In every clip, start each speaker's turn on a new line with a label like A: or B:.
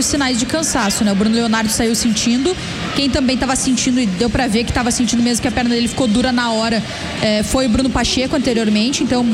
A: primeiros sinais de cansaço, né? O Bruno Leonardo saiu sentindo. Quem também estava sentindo, e deu pra ver que estava sentindo mesmo que a perna dele ficou dura na hora, foi o Bruno Pacheco anteriormente. Então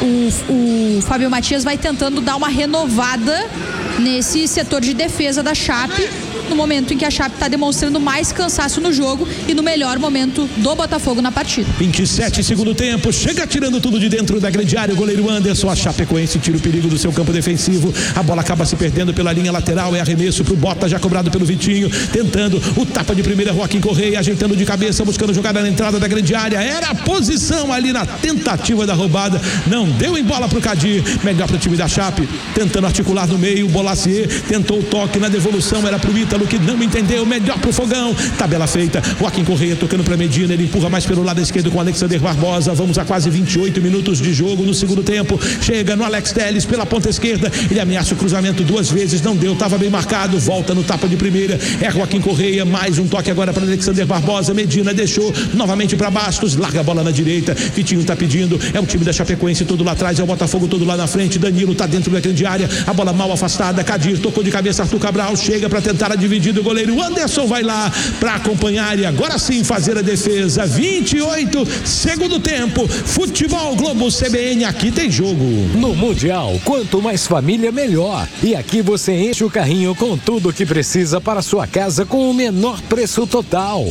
A: o Fábio Matias vai tentando dar uma renovada nesse setor de defesa da Chape, no momento em que a Chape está demonstrando mais cansaço no jogo e no melhor momento do Botafogo na partida.
B: 27 segundo tempo, chega tirando tudo de dentro da grande área o goleiro Anderson. A Chapecoense tira o perigo do seu campo defensivo, a bola acaba se perdendo pela linha lateral, é arremesso pro Bota, já cobrado pelo Vitinho, tentando o tapa de primeira, Joaquim Correia ajeitando de cabeça, buscando jogada na entrada da grande área, era a posição ali na tentativa da roubada, não deu em bola pro Cadir, melhor pro time da Chape, tentando articular no meio, o Bolacier tentou o toque na devolução, era pro Ítalo que não entendeu, melhor pro Fogão, tabela feita, Joaquim Correia tocando pra Medina, ele empurra mais pelo lado esquerdo com Alexander Barbosa, vamos a quase 28 minutos de jogo no segundo tempo, chega no Alex Telles pela ponta esquerda, ele ameaça o cruzamento duas vezes, não deu, tava bem marcado, volta no tapa de primeira, é Joaquim Correia, mais um toque agora para Alexander Barbosa, Medina deixou novamente para Bastos, larga a bola na direita, Vitinho tá pedindo, é o time da Chapecoense todo lá atrás, é o Botafogo todo lá na frente, Danilo tá dentro da grande área, a bola mal afastada, Cadir tocou de cabeça, Arthur Cabral chega para tentar a dividida, o goleiro Anderson vai lá para acompanhar e agora sim fazer a defesa. 28 segundo tempo, Futebol Globo CBN, aqui tem jogo.
C: No Mundial, quanto mais família, melhor. E aqui você enche o carrinho com tudo que precisa para sua casa com o menor preço total.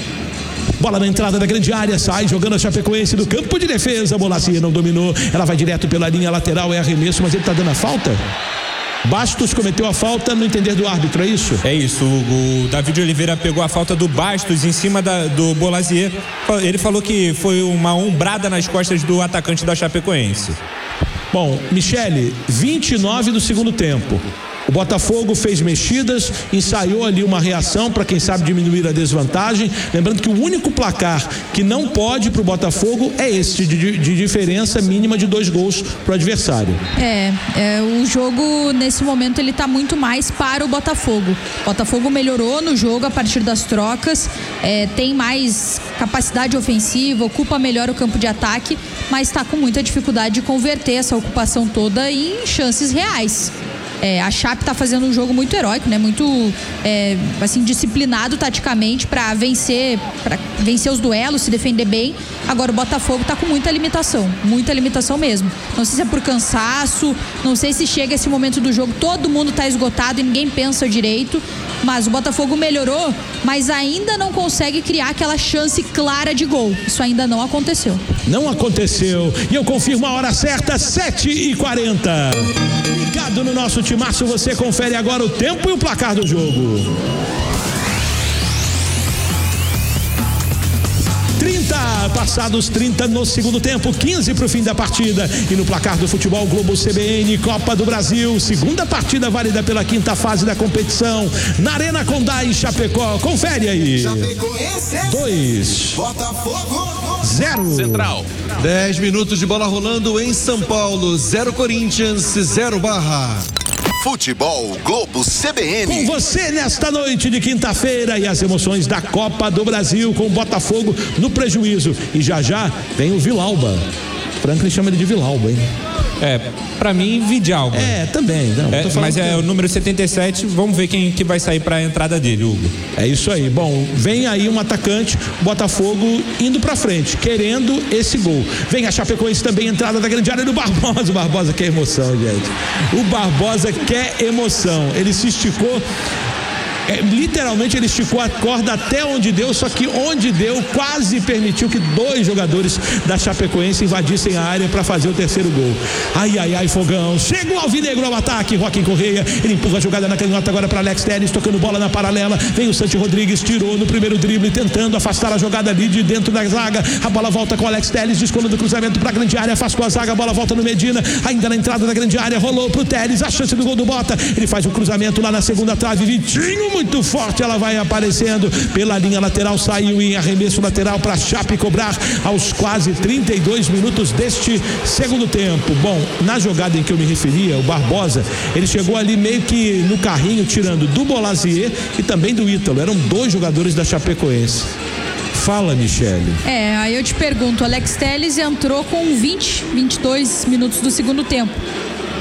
B: Bola na entrada da grande área, sai jogando a Chapecoense do campo de defesa, Bolacia não dominou, ela vai direto pela linha lateral, é arremesso, mas ele tá dando a falta? Bastos cometeu a falta no entender do árbitro, é isso?
D: É isso, o David Oliveira pegou a falta do Bastos em cima do Bolazier. Ele falou que foi uma ombrada nas costas do atacante da Chapecoense.
B: Bom, Michele, 29 do segundo tempo. O Botafogo fez mexidas, ensaiou ali uma reação para quem sabe diminuir a desvantagem. Lembrando que o único placar que não pode para o Botafogo é esse de diferença mínima de 2 gols para o adversário.
A: O jogo nesse momento ele está muito mais para o Botafogo. O Botafogo melhorou no jogo a partir das trocas, tem mais capacidade ofensiva, ocupa melhor o campo de ataque, mas está com muita dificuldade de converter essa ocupação toda em chances reais. A Chape está fazendo um jogo muito heróico, né? Muito disciplinado taticamente para vencer os duelos, se defender bem. Agora o Botafogo está com muita limitação mesmo. Não sei se é por cansaço, não sei se chega esse momento do jogo, todo mundo está esgotado e ninguém pensa direito, mas o Botafogo melhorou, mas ainda não consegue criar aquela chance clara de gol. Isso ainda não aconteceu.
B: Não aconteceu. E eu confirmo a hora certa, 7h40. Ligado no nosso timaço, você confere agora o tempo e o placar do jogo. 30, passados 30 no segundo tempo, 15 para o fim da partida. E no placar do Futebol Globo CBN, Copa do Brasil, segunda partida válida pela quinta fase da competição, na Arena Condá e Chapecó. Confere aí. 2, Botafogo 0.
E: Central. 10 minutos de bola rolando em São Paulo, 0 Corinthians, 0 Barra.
F: Futebol Globo CBN.
B: Com você nesta noite de quinta-feira e as emoções da Copa do Brasil com o Botafogo no prejuízo. E já vem o Vilalba. Franklin chama ele de Vilalba, hein?
D: Pra mim, Vidalba.
B: Também. Não,
D: mas é o número 77, vamos ver quem que vai sair pra entrada dele, Hugo.
B: É isso aí. Bom, vem aí um atacante, Botafogo indo pra frente, querendo esse gol. Vem a Chapecoense também, entrada da grande área do Barbosa. O Barbosa quer emoção, gente. O Barbosa quer emoção. Ele se esticou. Literalmente ele esticou a corda até onde deu, só que onde deu quase permitiu que 2 jogadores da Chapecoense invadissem a área para fazer o terceiro gol. Ai, Fogão, chega o Alvinegro ao ataque, Joaquim Correia, ele empurra a jogada na canhota agora para Alex Telles, tocando bola na paralela, vem o Santi Rodrigues, tirou no primeiro drible, tentando afastar a jogada ali de dentro da zaga, a bola volta com o Alex Telles, descolando do cruzamento para a grande área, afastou a zaga, a bola volta no Medina, ainda na entrada da grande área, rolou pro Telles, a chance do gol do Bota, ele faz o cruzamento lá na segunda trave, Vitinho muito forte, ela vai aparecendo pela linha lateral, saiu em arremesso lateral para Chape cobrar aos quase 32 minutos deste segundo tempo. Bom, na jogada em que eu me referia, o Barbosa, ele chegou ali meio que no carrinho, tirando do Bolazier e também do Ítalo, eram 2 jogadores da Chapecoense. Fala, Michele.
A: Aí eu te pergunto, Alex Telles entrou com 22 minutos do segundo tempo.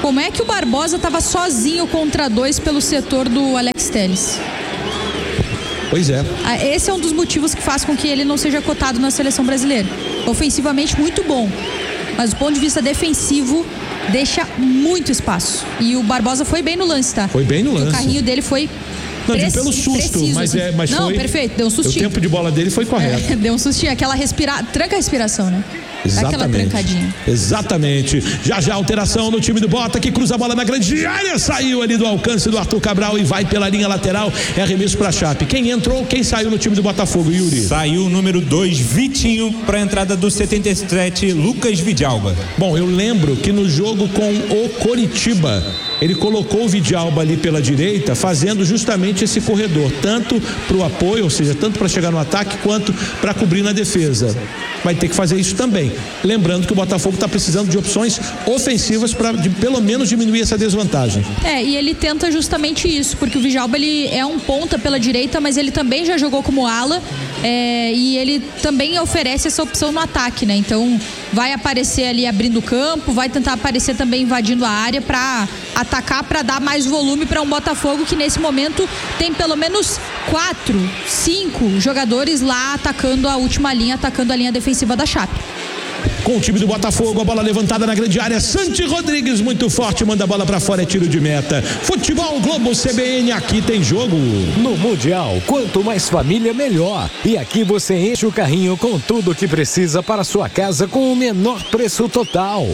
A: Como é que o Barbosa estava sozinho contra 2 pelo setor do Alex Telles?
B: Pois é.
A: Esse é um dos motivos que faz com que ele não seja cotado na seleção brasileira. Ofensivamente muito bom, mas do ponto de vista defensivo deixa muito espaço. E o Barbosa foi bem no lance, tá?
B: Foi bem no lance.
A: O carrinho dele foi
B: pelo susto,
A: preciso,
B: mas
A: assim. Não,
B: foi
A: perfeito, deu um sustinho.
B: O tempo de bola dele foi correto.
A: Deu um sustinho, aquela tranca a respiração, né?
B: Exatamente.
A: Aquela trancadinha.
B: Exatamente. Já alteração no time do Bota, que cruza a bola na grande área, saiu ali do alcance do Arthur Cabral e vai pela linha lateral, é arremesso pra Chape. Quem entrou, quem saiu no time do Botafogo, Yuri?
D: Saiu o número 2, Vitinho, pra entrada do 77, Lucas Vidalba.
B: Bom, eu lembro que no jogo com o Coritiba, ele colocou o Vidalba ali pela direita, fazendo justamente esse corredor, tanto para o apoio, ou seja, tanto para chegar no ataque, quanto para cobrir na defesa. Vai ter que fazer isso também. Lembrando que o Botafogo está precisando de opções ofensivas para pelo menos diminuir essa desvantagem.
A: E ele tenta justamente isso, porque o Vidalba ele é um ponta pela direita, mas ele também já jogou como ala, e ele também oferece essa opção no ataque, né? Então vai aparecer ali abrindo o campo, vai tentar aparecer também invadindo a área para atacar, para dar mais volume para um Botafogo que nesse momento tem pelo menos 4, 5 jogadores lá atacando a última linha, atacando a linha defensiva da Chape.
B: Com o time do Botafogo, a bola levantada na grande área, Santi Rodrigues muito forte, manda a bola pra fora, é tiro de meta. Futebol Globo CBN, aqui tem jogo.
C: No Mundial, quanto mais família, melhor. E aqui você enche o carrinho com tudo o que precisa para sua casa com o menor preço total.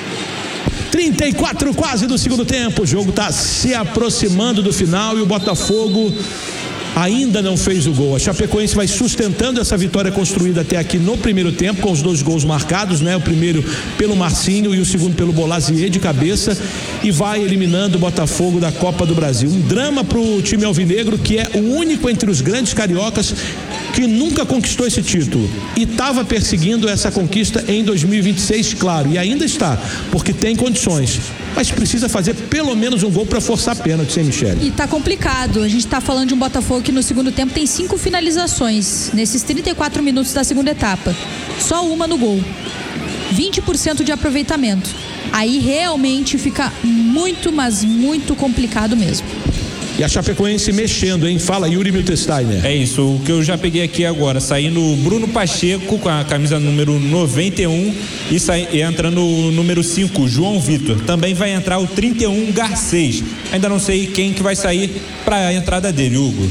B: 34 quase do segundo tempo, o jogo está se aproximando do final e o Botafogo ainda não fez o gol. A Chapecoense vai sustentando essa vitória construída até aqui no primeiro tempo, com os 2 gols marcados, né? O primeiro pelo Marcinho e o segundo pelo Bolazier de cabeça, e vai eliminando o Botafogo da Copa do Brasil. Um drama pro time alvinegro, que é o único entre os grandes cariocas que nunca conquistou esse título e estava perseguindo essa conquista em 2026, claro, e ainda está, porque tem condições, mas precisa fazer pelo menos um gol para forçar pênalti, sem Michele.
A: E tá complicado, a gente tá falando de um Botafogo que no segundo tempo tem 5 finalizações nesses 34 minutos da segunda etapa, só uma no gol, 20% de aproveitamento. Aí realmente fica muito, mas muito complicado mesmo.
B: E a Chapecoense mexendo, hein? Fala, Yuri Miltensteiner.
D: É isso, o que eu já peguei aqui agora, saindo o Bruno Pacheco com a camisa número 91 e entrando o número 5, João Vitor. Também vai entrar o 31, Garcês. Ainda não sei quem que vai sair para a entrada dele, Hugo.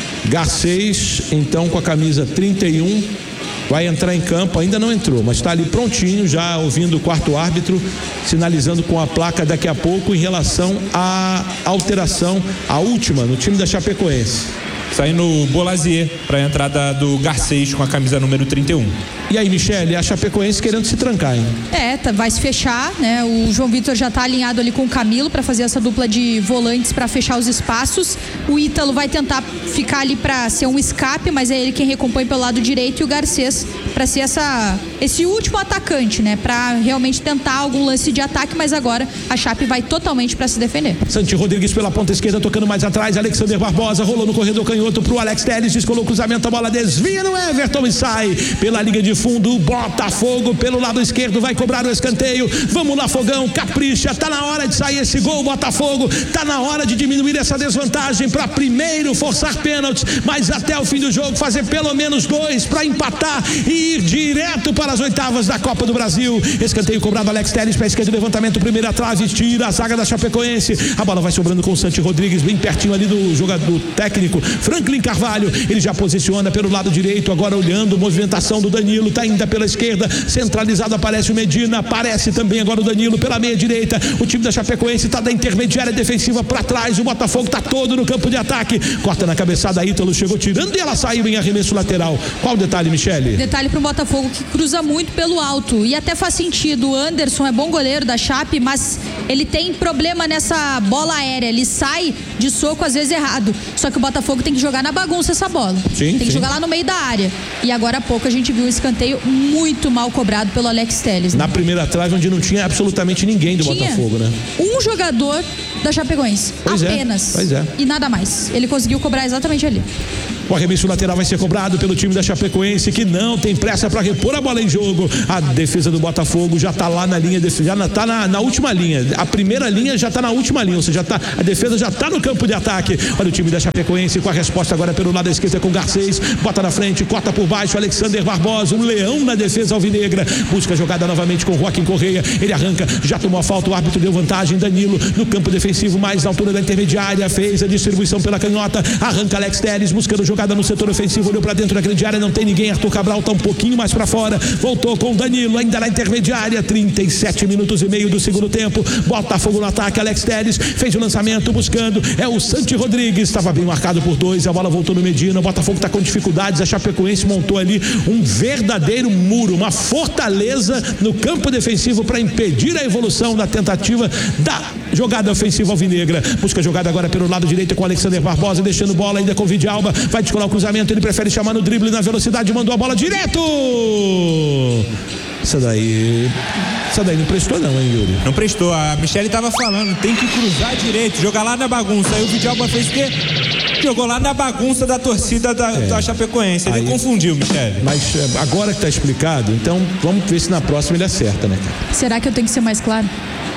B: Garcês, então, com a camisa 31, vai entrar em campo, ainda não entrou, mas está ali prontinho, já ouvindo o quarto árbitro, sinalizando com a placa daqui a pouco em relação à alteração, a última, no time da Chapecoense.
D: Saindo o Bolazier para a entrada do Garcês com a camisa número 31.
B: E aí, Michele, a Chapecoense querendo se trancar, hein?
A: Vai se fechar, né? O João Vitor já tá alinhado ali com o Camilo para fazer essa dupla de volantes para fechar os espaços. O Ítalo vai tentar ficar ali para ser um escape, mas é ele quem recompõe pelo lado direito, e o Garcês para ser esse último atacante, né? Para realmente tentar algum lance de ataque, mas agora a Chape vai totalmente para se defender.
B: Santi Rodrigues pela ponta esquerda, tocando mais atrás, Alexander Barbosa rolou no corredor canhoto pro Alex Telles, descolou o cruzamento, a bola desvia no Everton e sai pela linha de fundo. Botafogo pelo lado esquerdo vai cobrar o escanteio. Vamos lá, Fogão, capricha, tá na hora de sair esse gol, Botafogo, tá na hora de diminuir essa desvantagem para primeiro forçar pênaltis, mas até o fim do jogo fazer pelo menos 2 para empatar e ir direto para as oitavas da Copa do Brasil. Escanteio cobrado, Alex Telles para a esquerda, levantamento, primeira trave, tira a zaga da Chapecoense, a bola vai sobrando com o Santi Rodrigues, bem pertinho ali do jogador técnico Franklin Carvalho, ele já posiciona pelo lado direito, agora olhando a movimentação do Danilo, tá ainda pela esquerda, centralizado aparece o Medina, aparece também agora o Danilo pela meia direita. O time da Chapecoense tá da intermediária defensiva para trás, o Botafogo tá todo no campo de ataque, corta na cabeçada, Ítalo chegou tirando e ela saiu em arremesso lateral. Qual o detalhe, Michele?
A: Detalhe pro Botafogo que cruza muito pelo alto, e até faz sentido, o Anderson é bom goleiro da Chape, mas ele tem problema nessa bola aérea, ele sai de soco às vezes errado, só que o Botafogo tem que jogar na bagunça essa bola, tem que jogar lá no meio da área, e agora há pouco a gente viu um escanteio muito mal cobrado pelo Alex Telles, né?
B: Na primeira trave, onde não tinha absolutamente ninguém do Botafogo, né?
A: Um jogador da Chapecoense, apenas.
B: Pois é.
A: E nada mais. Ele conseguiu cobrar exatamente ali.
B: O arremesso lateral vai ser cobrado pelo time da Chapecoense, que não tem pressa para repor a bola em jogo. A defesa do Botafogo já está lá na linha, já está na última linha. A primeira linha já está na última linha, ou seja, a defesa já está no campo de ataque. Olha o time da Chapecoense com a resposta agora pelo lado esquerdo com Garcês, bota na frente, corta por baixo, Alexander Barbosa, um leão na defesa alvinegra, busca a jogada novamente com o Joaquim Correia, ele arranca, já tomou a falta, o árbitro deu vantagem, Danilo no campo defensivo, mais na altura da intermediária, fez a distribuição pela canhota, arranca Alex Telles, buscando jogada no setor ofensivo, olhou para dentro da grande área, não tem ninguém, Arthur Cabral está um pouquinho mais para fora, voltou com o Danilo, ainda na intermediária, 37 minutos e meio do segundo tempo, Botafogo no ataque, Alex Telles fez o lançamento, buscando, é o Santi Rodrigues, estava bem marcado por 2, a bola voltou no Medina, o Botafogo está com dificuldades, a Chapecoense montou ali um verdadeiro muro, uma fortaleza no campo defensivo para impedir a evolução da tentativa da jogada ofensiva alvinegra. Busca a jogada agora pelo lado direito com o Alexander Barbosa, deixando bola ainda com o Vidalba, vai descolar o cruzamento, ele prefere chamar no drible na velocidade, mandou a bola direto. Essa daí não prestou não, hein, Yuri?
D: Não prestou, a Michele estava falando, tem que cruzar direito, jogar lá na bagunça. Aí o Vidalba fez o quê? Jogou lá na bagunça da torcida da Chapecoense. Ele confundiu, Michele.
B: Mas agora que está explicado, então vamos ver se na próxima ele acerta, né, cara?
A: Será que eu tenho que ser mais claro?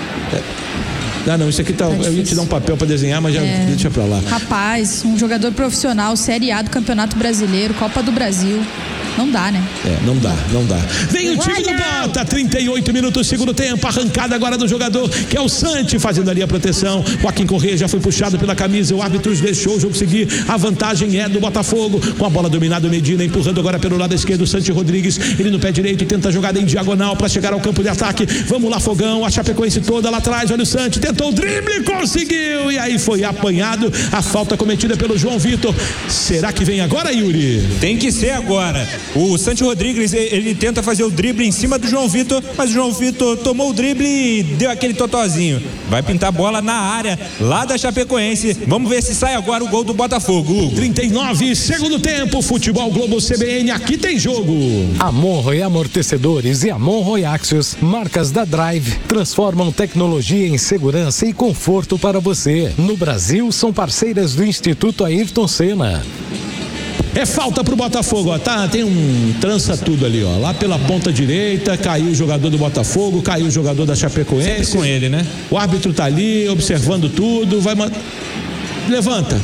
B: Não, isso aqui tá eu ia te dar um papel para desenhar, mas já deixa pra lá.
A: Rapaz, um jogador profissional, Série A do Campeonato Brasileiro, Copa do Brasil. Não dá, né?
B: Não dá. Vem o time do Bota, 38 minutos, segundo tempo, arrancada agora do jogador, que é o Santi, fazendo ali a proteção. Joaquim Correia já foi puxado pela camisa, o árbitro deixou o jogo seguir, a vantagem é do Botafogo, com a bola dominada o Medina, empurrando agora pelo lado esquerdo o Santi Rodrigues, ele no pé direito, tenta a jogada em diagonal para chegar ao campo de ataque. Vamos lá, Fogão, a Chapecoense toda lá atrás, olha o Santi, tentou o drible, conseguiu, e aí foi apanhado, a falta cometida pelo João Vitor. Será que vem agora, Yuri?
D: Tem que ser agora. O Santi Rodrigues, ele tenta fazer o drible em cima do João Vitor, mas o João Vitor tomou o drible e deu aquele totozinho. Vai pintar a bola na área, lá da Chapecoense. Vamos ver se sai agora o gol do Botafogo.
B: 39, segundo tempo, Futebol Globo CBN, aqui tem jogo.
C: Monroe Amortecedores e Monroe Axios, marcas da Drive, transformam tecnologia em segurança e conforto para você. No Brasil, são parceiras do Instituto Ayrton Senna.
B: É falta pro Botafogo, ó, tem um trança tudo ali, ó, lá pela ponta direita, caiu o jogador do Botafogo, caiu o jogador da Chapecoense.
D: Sempre com ele, né?
B: O árbitro tá ali, observando tudo, levanta.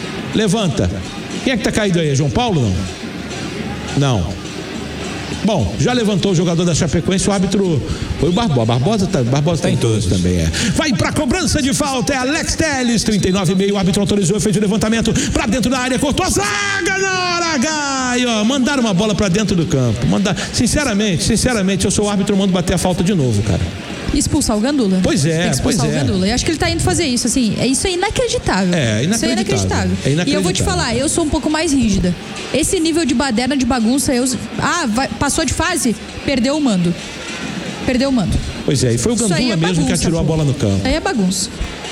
B: Quem é que tá caído aí? É João Paulo, não? Bom, já levantou o jogador da Chapecoense, o árbitro foi o Barbosa tá em todos também, Vai pra cobrança de falta, é Alex Telles, 39,5, o árbitro autorizou, fez o levantamento pra dentro da área, cortou a zaga na hora H, e ó, mandaram uma bola pra dentro do campo, sinceramente, eu sou o árbitro, eu mando bater a falta de novo, cara.
A: Expulsar o Gandula.
B: Pois é,
A: Tem que expulsar o Gandula. Eu acho que ele tá indo fazer isso, assim, isso é inacreditável. Isso é inacreditável. E eu vou te falar, eu sou um pouco mais rígida. Esse nível de baderna, de bagunça, passou de fase, perdeu o mando.
B: Pois é, e foi o Gandula mesmo bagunça, que atirou a bola no campo.
A: Aí é bagunça.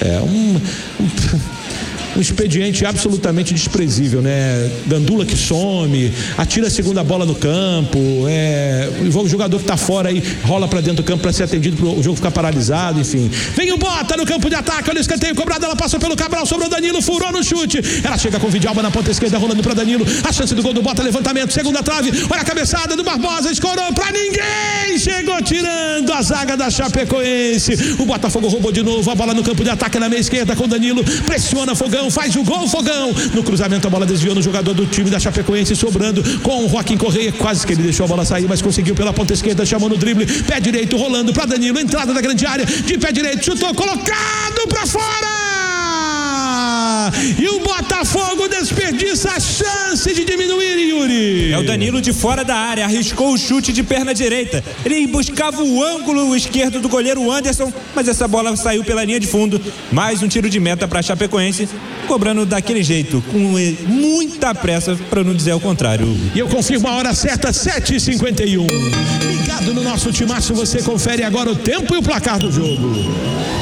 B: Um expediente absolutamente desprezível, né? Gandula que some, atira a segunda bola no campo, o jogador que tá fora aí rola pra dentro do campo pra ser atendido, pro jogo ficar paralisado, enfim. Vem o Bota no campo de ataque, olha o escanteio cobrado, ela passou pelo Cabral, sobrou Danilo, furou no chute, ela chega com o Vidalba na ponta esquerda, rolando pra Danilo, a chance do gol do Bota, levantamento, segunda trave, olha a cabeçada do Barbosa, escorou pra ninguém, chegou tirando a zaga da Chapecoense, o Botafogo roubou de novo, a bola no campo de ataque na meia esquerda com Danilo, pressiona Fogão, faz o gol, Fogão, no cruzamento a bola desviou no jogador do time da Chapecoense, sobrando com o Joaquim Correia, quase que ele deixou a bola sair, mas conseguiu pela ponta esquerda, chamou no drible, pé direito rolando para Danilo, entrada da grande área, de pé direito, chutou, colocado para fora, e o Botafogo desperdiça a chance de diminuir, Yuri.
D: É o Danilo de fora da área, arriscou o chute de perna direita, ele buscava o ângulo esquerdo do goleiro Anderson, mas essa bola saiu pela linha de fundo, mais um tiro de meta para a Chapecoense, cobrando daquele jeito, com muita pressa, para não dizer o contrário.
B: E eu confirmo a hora certa, 7h51. Ligado no nosso timaço, você confere agora o tempo e o placar do jogo.